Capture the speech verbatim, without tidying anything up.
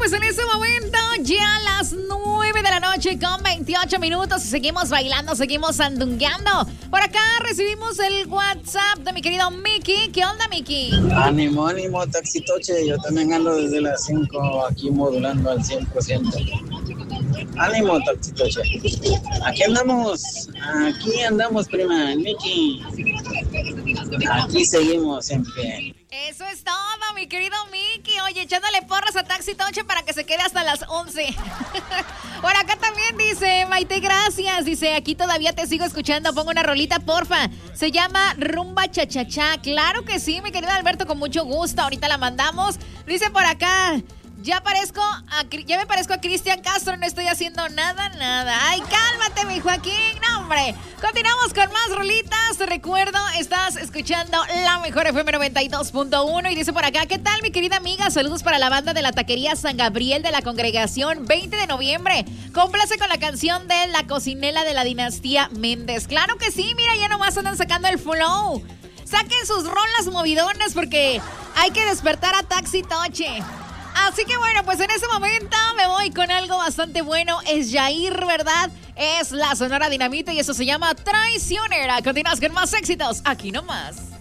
pues en este momento ya las nueve de la noche con veintiocho minutos. Seguimos bailando, seguimos andungueando. Por acá recibimos el WhatsApp de mi querido Mickey. ¿Qué onda, Mickey? Ánimo, ánimo, Taxitoche. Yo también ando desde las cinco aquí modulando al cien por ciento. Ánimo, Taxitoche. Aquí andamos, aquí andamos, prima, Mickey. Aquí seguimos en pie. Eso es todo, mi querido Mickey. Oye, echándole porras a Taxi Toche para que se quede hasta las once. Por acá también dice Maite, gracias. Dice, aquí todavía te sigo escuchando. Pongo una rolita, porfa. Se llama Rumba Chachachá. Claro que sí, mi querido Alberto, con mucho gusto. Ahorita la mandamos. Dice por acá, ya parezco a, ya me parezco a Cristian Castro, no estoy haciendo nada, nada. Ay, cálmate, mi Joaquín, no, hombre. Continuamos con más rolitas. Te recuerdo, estás escuchando la mejor F M noventa y dos punto uno y dice por acá, ¿qué tal, mi querida amiga? Saludos para la banda de la taquería San Gabriel de la congregación veinte de noviembre. Complace con la canción de La Cocinela de la dinastía Méndez. Claro que sí, mira, ya nomás andan sacando el flow. Saquen sus rolas movidonas porque hay que despertar a Taxi Toche. Así que bueno, pues en ese momento me voy con algo bastante bueno. Es Yair, ¿verdad? Es la Sonora Dinamita y eso se llama Traicionera. Continúas con más éxitos aquí nomás.